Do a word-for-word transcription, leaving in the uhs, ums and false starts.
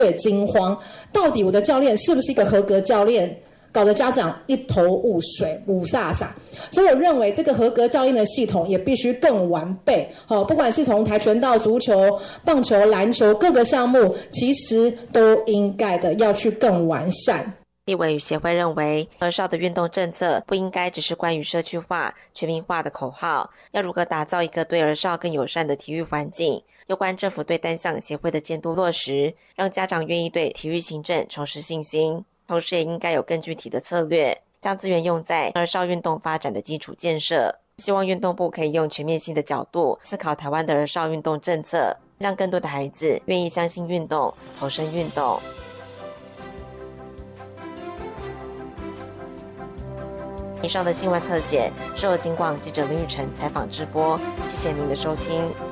也惊慌，到底我的教练是不是一个合格教练？搞得家长一头雾水，雾煞煞。所以我认为这个合格教练的系统也必须更完备。好，不管是从跆拳道、足球、棒球、篮球各个项目，其实都应该的要去更完善。 立委与协会认为，儿少的运动政策不应该只是关于社区化、全民化的口号，要如何打造一个对儿少更友善的体育环境？有关政府对单项协会的监督落实，让家长愿意对体育行政重拾信心。同时也应该有更具体的策略，将资源用在儿少运动发展的基础建设。希望运动部可以用全面性的角度思考台湾的儿少运动政策，让更多的孩子愿意相信运动，投身运动。以上的新闻特写是由警广记者林雨辰采访直播，谢谢您的收听。